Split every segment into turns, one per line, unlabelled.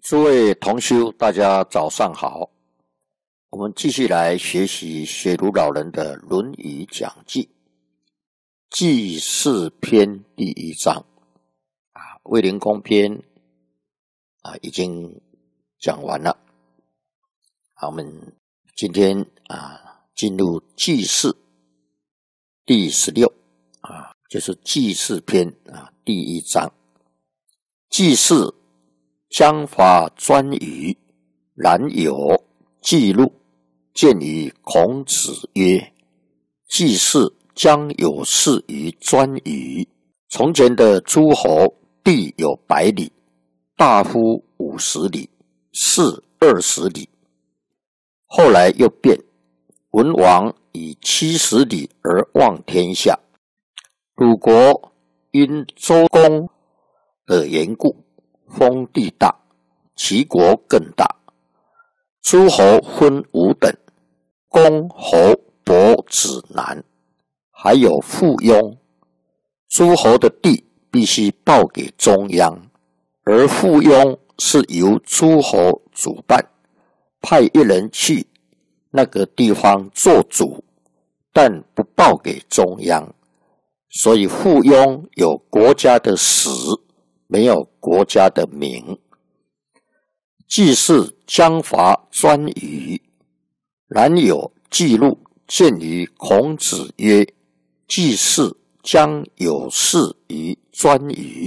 诸位同修，大家早上好。我们继续来学习学儒老人的《论语讲记》记事篇第1章卫灵公篇已经讲完了。我们今天进入记事第16就是记事篇第1章。记事将伐颛臾，然有记录，见于孔子曰：记事将有事于颛臾。从前的诸侯地有100里，大夫50里，士20里。后来又变，文王以70里而望天下。鲁国因周公的缘故，封地大，齐国更大。诸侯分5等，公、侯、伯、子、男，还有附庸。诸侯的地必须报给中央，而附庸是由诸侯主办，派一人去那个地方做主，但不报给中央，所以附庸有国家的实，没有国家的名。记事将伐颛臾，然有记录，见于孔子曰：记事将有事于颛臾。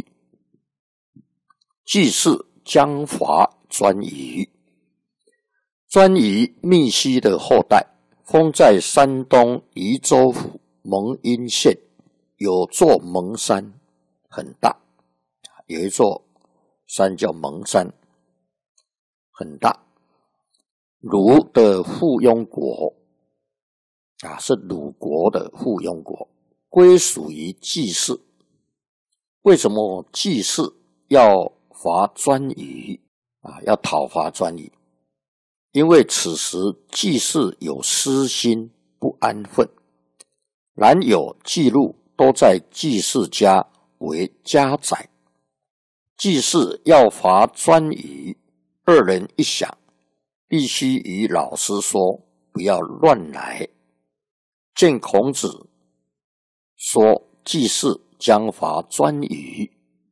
记事将伐颛臾。颛臾密西的后代，封在山东宜州府蒙阴县，有座蒙山，很大。有一座山叫蒙山，很大。鲁的附庸国是鲁国的附庸国，归属于记事。为什么记事要伐颛臾要讨伐颛臾？因为此时记事有私心，不安分，然有记录都在记事家为家宰。记事要伐颛臾，2人一想，必须与老师说，不要乱来。见孔子说记事将伐颛臾，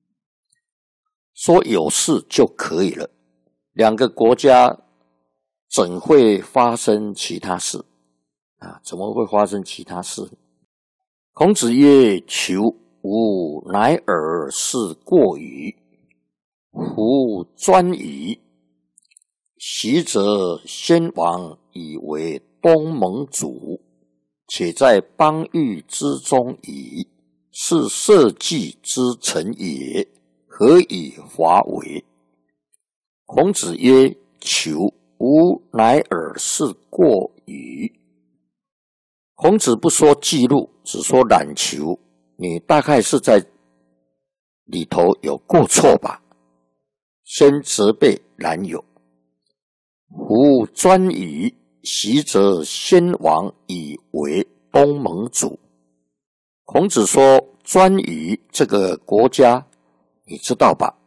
说有事就可以了。2个国家怎会发生其他事怎么会发生其他事？孔子曰：求吾乃尔是过于。夫颛臾，习则先王以为东盟主，且在邦域之中矣，是社稷之臣也，何以伐为？孔子曰：求吾乃尔是过于。孔子不说记录，只说冉求，你大概是在里头有过错吧。先责备冉有。夫颛臾，习则先王以为东盟主。孔子说颛臾这个国家你知道吧？